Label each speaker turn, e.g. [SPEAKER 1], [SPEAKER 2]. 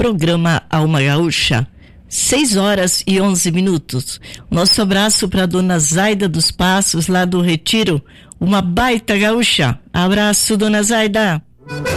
[SPEAKER 1] programa Alma Gaúcha. 6h11. Nosso abraço para dona Zaida dos Passos, lá do Retiro. Uma baita gaúcha. Abraço, dona Zaida.